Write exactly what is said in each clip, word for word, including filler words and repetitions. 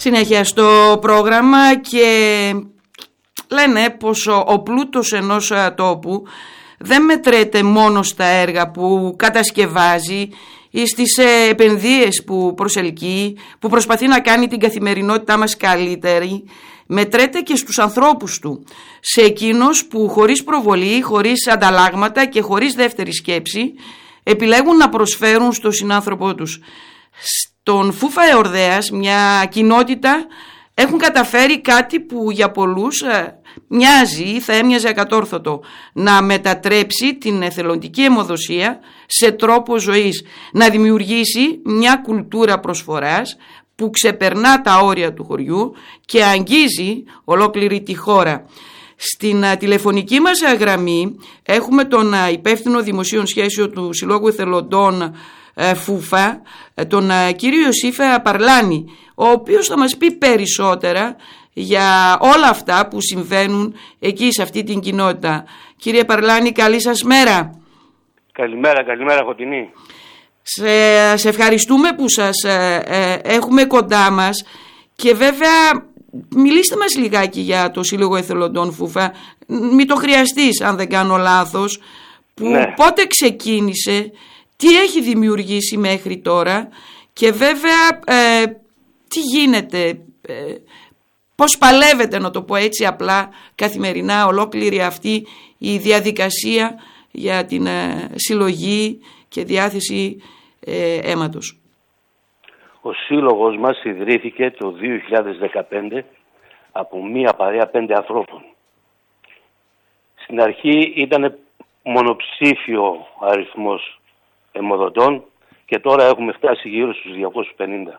συνέχεια στο πρόγραμμα και λένε πως ο, ο πλούτος ενός τόπου δεν μετρέται μόνο στα έργα που κατασκευάζει ή στις επενδύσεις που προσελκύει, που προσπαθεί να κάνει την καθημερινότητά μας καλύτερη, μετρέται και στους ανθρώπους του, σε εκείνους που χωρίς προβολή, χωρίς ανταλλάγματα και χωρίς δεύτερη σκέψη επιλέγουν να προσφέρουν στον συνάνθρωπό τους. Στον Φούφα Εορδέας, μια κοινότητα, έχουν καταφέρει κάτι που για πολλούς μοιάζει ή θα έμοιαζε ακατόρθωτο, να μετατρέψει την εθελοντική αιμοδοσία σε τρόπο ζωής, να δημιουργήσει μια κουλτούρα προσφοράς που ξεπερνά τα όρια του χωριού και αγγίζει ολόκληρη τη χώρα. Στην α, τηλεφωνική μας γραμμή έχουμε τον α, υπεύθυνο δημοσίων σχέσεων του Συλλόγου Εθελοντών α, Φούφα, α, τον α, κύριο Ιωσήφα Παρλάνη, ο οποίος θα μας πει περισσότερα για όλα αυτά που συμβαίνουν εκεί σε αυτή την κοινότητα. Κύριε Παρλάνη, καλή σας μέρα. Καλημέρα, καλημέρα Φωτεινή. Σε, σε ευχαριστούμε που σας ε, ε, έχουμε κοντά μας και βέβαια μιλήστε μας λιγάκι για το Σύλλογο Εθελοντών Φούφα, μη το χρειαστείς αν δεν κάνω λάθος, που ναι. Πότε ξεκίνησε, τι έχει δημιουργήσει μέχρι τώρα και βέβαια ε, τι γίνεται, ε, πώς παλεύετε, να το πω έτσι απλά, καθημερινά ολόκληρη αυτή η διαδικασία για την ε, συλλογή και διάθεση ε, αίματος. Ο σύλλογος μας ιδρύθηκε το δύο χιλιάδες δεκαπέντε από μία παρέα πέντε ανθρώπων. Στην αρχή ήταν μονοψήφιο αριθμός αιμοδοτών και τώρα έχουμε φτάσει γύρω στους διακόσιους πενήντα.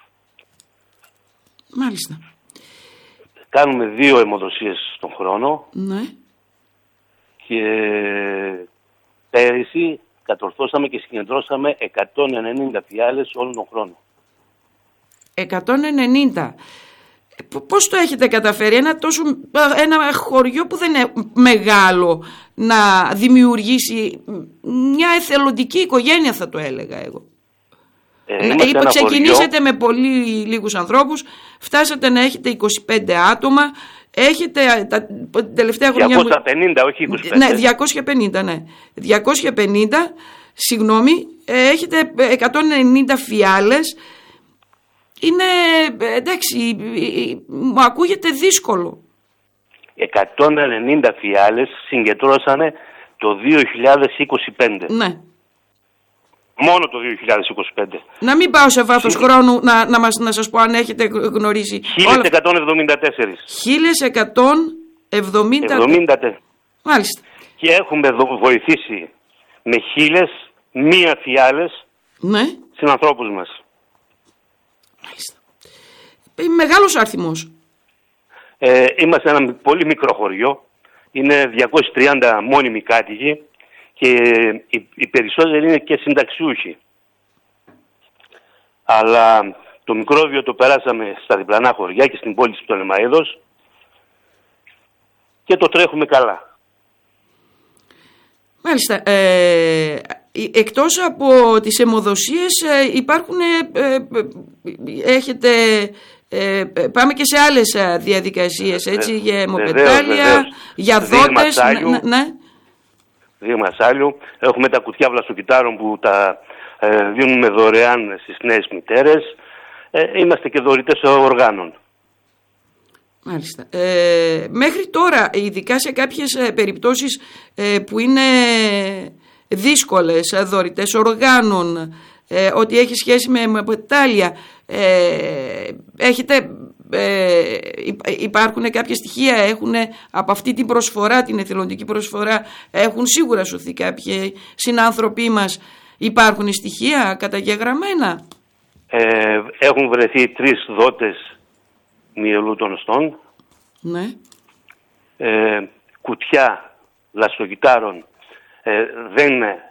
Μάλιστα. Κάνουμε δύο αιμοδοσίες τον χρόνο. Ναι. Και πέρυσι κατορθώσαμε και συγκεντρώσαμε εκατόν ενενήντα φιάλες όλο τον χρόνο. εκατόν ενενήντα. Πώς το έχετε καταφέρει ένα, τόσο, ένα χωριό που δεν είναι μεγάλο να δημιουργήσει μια εθελοντική οικογένεια, θα το έλεγα εγώ. Ε, Είπα, ξεκινήσατε με πολύ λίγους ανθρώπους, φτάσατε να έχετε είκοσι πέντε άτομα, έχετε τα τελευταία χρόνια... διακόσια πενήντα, όχι είκοσι πέντε. Ναι, διακόσια πενήντα, ναι. διακόσια πενήντα, συγγνώμη, έχετε εκατόν ενενήντα φιάλες. Είναι, εντάξει, μου ακούγεται δύσκολο. εκατόν ενενήντα φιάλες συγκεντρώσανε το δύο χιλιάδες είκοσι πέντε. Ναι. Μόνο το δύο χιλιάδες είκοσι πέντε. Να μην πάω σε βάθος Συ... χρόνου να, να, μας, να σας πω αν έχετε γνωρίσει. χίλια εκατόν εβδομήντα τέσσερα. χίλια εκατόν εβδομήντα τέσσερα. Μάλιστα. Και έχουμε βοηθήσει με χίλιες μία φιάλες, ναι, συνανθρώπους μας. Μάλιστα. Μεγάλος αριθμός. Ε, είμαστε ένα πολύ μικρό χωριό. Είναι διακόσιοι τριάντα μόνιμοι κάτοικοι και οι, οι περισσότεροι είναι και συνταξιούχοι. Αλλά το μικρόβιο το περάσαμε στα διπλανά χωριά και στην πόλη της Πτολεμαΐδος και το τρέχουμε καλά. Μάλιστα. Ε, εκτός από τις αιμοδοσίες υπάρχουν, ε, ε, έχετε, ε, πάμε και σε άλλες διαδικασίες, έτσι, για αιμοπετάλια, για δότες. Ναι. Δείγμα ασάλιου. Έχουμε τα κουτιά βλαστοκυτάρων που τα ε, δίνουμε δωρεάν στις νέες μητέρες. Ε, είμαστε και δωρητές οργάνων. Μάλιστα. Ε, μέχρι τώρα, ειδικά σε κάποιες ε, περιπτώσεις ε, που είναι δύσκολες, ε, δωρητές οργάνων, ε, ότι έχει σχέση με αιμοπετάλια, ε, έχετε, ε, υπάρχουν κάποια στοιχεία, έχουν από αυτή την προσφορά, την εθελοντική προσφορά, έχουν σίγουρα σωθεί κάποιοι συνάνθρωποι μας. Υπάρχουν στοιχεία καταγεγραμμένα? Ε, έχουν βρεθεί τρεις δότες μυελού των οστών. Ναι. Ε, κουτιά βλαστοκυτάρων ε, δεν